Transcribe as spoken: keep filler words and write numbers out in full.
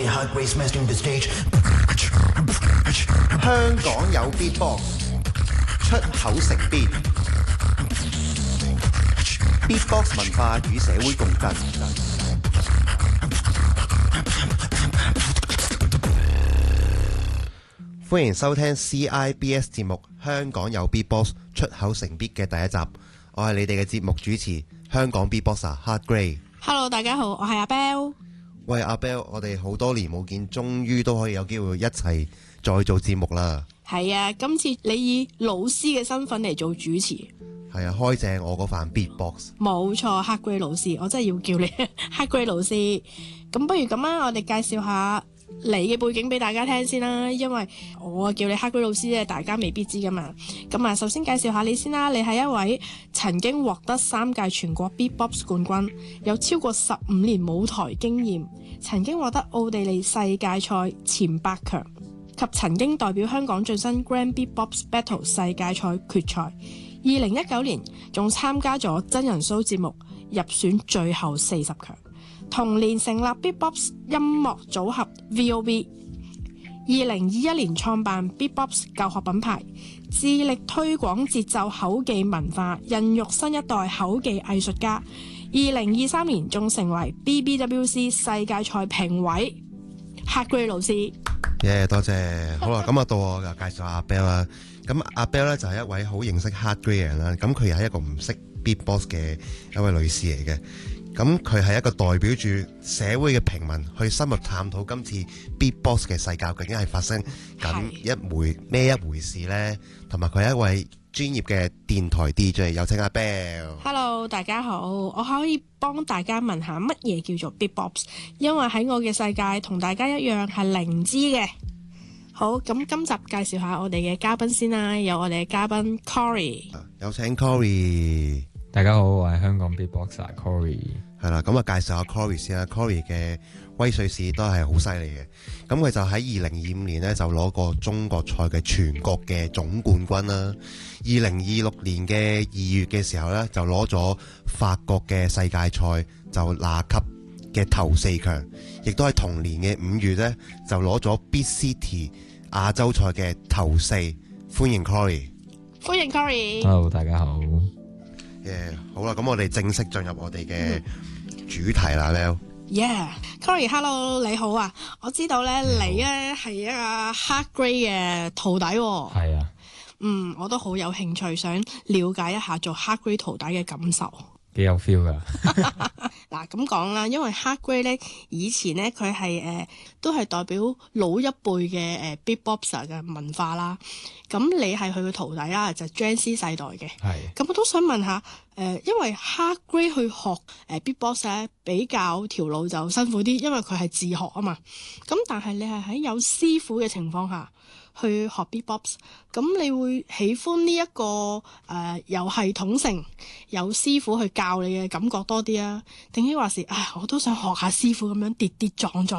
Hot Grace mastering the stage. 香港有 Beatbox， 出口成 beat。Beatbox 文化與社會共振。歡迎收聽 C I B S 節目《香港有 Beatbox 出口成 beat》嘅第一集。我係你哋嘅節目主持，香港 Beatboxer Hot Grace。 Hello， 大家好，我係阿 Bell。 喂，阿 Bell，我哋好多年冇見，終於都可以有機會一齊再做節目啦。 係啊，今次你以老師嘅身份嚟做主持。 係啊，開正我嗰份 Beatbox。 冇錯，Hot Grace老師，我真係要叫你 Hot Grace 老師。咁不如咁啊，我哋介紹下你嘅背景俾大家聽先啦，因為我叫你 Hot Grace 老師咧，大家未必知噶嘛。咁啊，首先介紹下你先啦，你係一位曾經獲得三屆全國 Beatbox 冠軍，有超過十五年舞台經驗，曾經獲得奧地利世界賽前八強，及曾經代表香港晉身 Grand Beatbox Battle 世界賽決賽。二零一九年仲參加咗真人 show 節目，入選最後四十強。同年成立 Beatbox 音樂組合 V O V。二零二一年創辦 Beatbox 教學品牌，致力推廣節奏口技文化，孕育新一代口技藝術家。二零二三年仲成為 B B W C 世界賽評委。Hot Grace 老師， 耶，yeah，多謝。好啦，咁啊到我就介紹阿 Bell 啦。咁阿 Bell 咧就係一位好認識 Hot Grace 嘅人啦。咁佢又係一個唔識 Beatbox 嘅一位女士嚟嘅。咁佢係一個代表住社會嘅平民去深入探討今次 Beatbox 嘅世界究竟係發生緊一回咩一回事呢？同埋佢係一位專業嘅電台 D J， 有請阿 Bell。 Hello， 大家好，我可以幫大家問下乜嘢叫做 Beatbox？ 因為喺我嘅世界同大家一樣係零知嘅。好，咁今集介紹下我哋嘅嘉賓先啦，有我哋嘅嘉賓 Cory， 有請 Cory。 大家好，我係香港 Beatboxer Cory。 係啦，咁啊介紹下 Cory 先啦。Cory 嘅威水史都係好犀利嘅。咁佢就喺二零二五年呢，就攞過中國賽嘅全國嘅總冠軍啦。二零二六年嘅二月嘅時候呢，就攞咗法國嘅世界賽就拿級嘅頭四強，亦都係同年嘅五月呢，就攞咗 Beat City 亞洲賽嘅頭四。歡迎 Cory。 歡迎 Cory。 Hello， 大家好。 Yeah， 好啦，咁我哋正式進入我哋嘅主題啦 Bell。 Yeah，Cory，Hello， 你好啊！我知道咧，你咧係一個 Hot Grace 嘅徒弟喎。 係啊。 嗯，我都好有興趣，想了解一下做 Hot Grace 徒弟嘅感受。 幾有 feel 噶。 嗱，咁講啦，因為 Hot Grace 咧以前咧佢係誒都係代表老一輩嘅誒 Beatboxer 嘅文化啦。咁你係佢嘅徒弟啦，就係 Gen Z 世代嘅。 係。 咁我都想問下誒、呃，因為 Hot Grace 去學誒 Beatbox 咧比較條路就辛苦啲，因為佢係自學啊嘛。咁但係你係喺有師傅嘅情況下去學 Beatbox， 咁你會喜歡呢、這、一個誒、呃、有系統性有師傅去教你嘅感覺多啲啊？定係話是唉，我都想學下師傅咁樣跌跌撞撞。